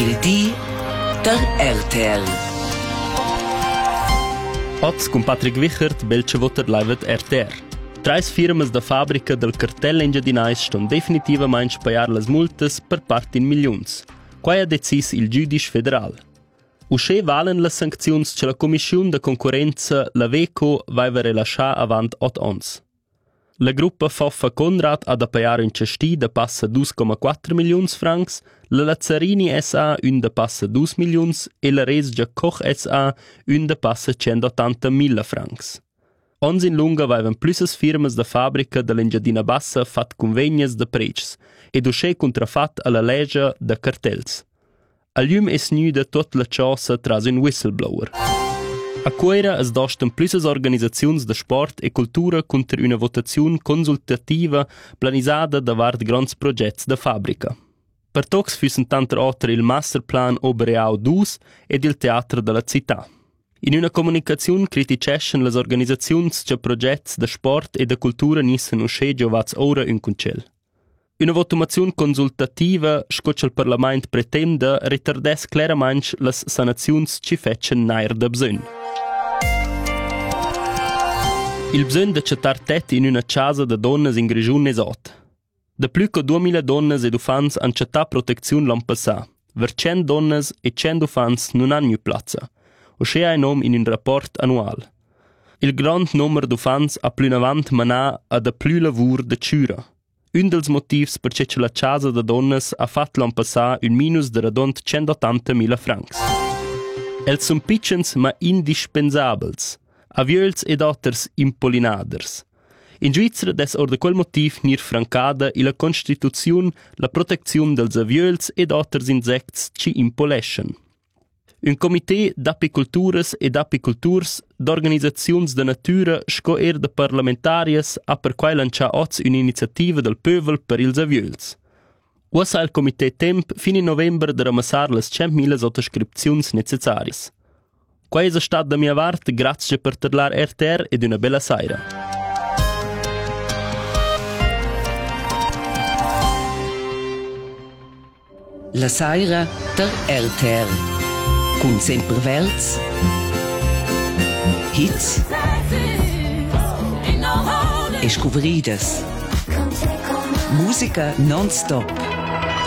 Il di der RTL. Oz con Patrick Wichert, belce voter livet RTR. Trais firmas da fabbrica del cartel engiadinais ston definitivamaing spaiar las multas per part in miliuns. Quai ha decis il giudice federal. Usche valen las sancziuns che la Commissione de Concorrenza, la VECO, vaiva relasciar avant 8 ons. La gruppa Foffa Conrad ha da paiar un cesti da passa 2,4 miliuns francs, la Lazzarini SA un da passa 2 miliuns e la Resgia Koch SA un da passa 180.000 francs. Ons in lunga vaivan plussas firmas da fabbrica de l'Engiadina Bassa fat convegnas de precs ed usche contrafat alla legge de cartels. A glium es gnüda tot la cosa tras un whistleblower. A queira es dostan plussas organisaziuns de sport e cultura contra una votaziun consultativa planisada davart grands projets de fabbrica. Per tocs füssen tanter oter il Masterplan Obereau 2 ed il Teatro della Città. In una comunicaziun criticescan las organisaziuns che projets de sport e de cultura nissen usche giovats ora un concel. Una votazione consultativa scoccia il Parlament pretende ritardes claramaing las sanaziuns ci fecen nair da bsön. Il bsön de cettar tet in una casa de donnas in Grigiun es ot. Da plü che 2000 donnas ed ufans han cettar proteziun l'an passà. Ver 100 donnas e 100 ufans non han gnü plazza. Usche ha nom in un rapport annual. Il grand numero d'ufans ha plü navant manà a da plü lavur de ciura. Un dels motivs per ce la casa de donnas ha fat l'an passà un minus de radont 180.000 francs. Els sun pitchens ma indispensabels, avieults ed otters impollinaders. In Svizra des or de quel motiv nir francada i la Constituziun la proteziun dels avieults ed otters insects ci impoleschen. Un comitè d'apicultures ed apiculturs d'organisaziuns de natura sco de parlamentarias ha per quai lancià oz un'iniziativa del pövel per ils avieults. Ussa il comitè temp fin in november de ramassar las 100.000 sottoscripziuns necessarias. Quai es stat da mia vart, grazie per terlar RTR ed una bella saira. La saira der RTR. Cun sempre verts, hits e scobridas. Musica non-stop.